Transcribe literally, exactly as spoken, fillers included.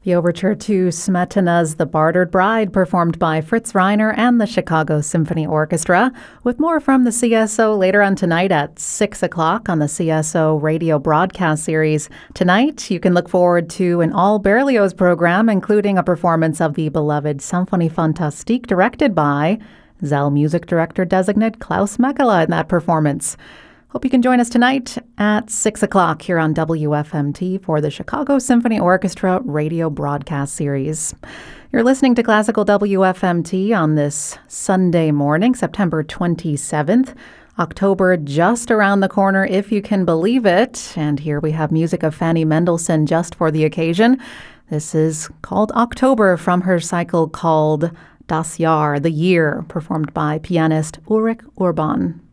The overture to Smetana's The Bartered Bride, performed by Fritz Reiner and the Chicago Symphony Orchestra, with more from the C S O later on tonight at six o'clock on the C S O radio broadcast series. Tonight, you can look forward to an all Berlioz program, including a performance of the beloved Symphonie Fantastique, directed by Zell music director designate Klaus Mekela in that performance. Hope you can join us tonight at six o'clock here on W F M T for the Chicago Symphony Orchestra radio broadcast series. You're listening to Classical W F M T on this Sunday morning, September twenty-seventh. October just around the corner, if you can believe it. And here we have music of Fanny Mendelssohn just for the occasion. This is called October from her cycle called Das Jahr, the Year, performed by pianist Ulrich Urban.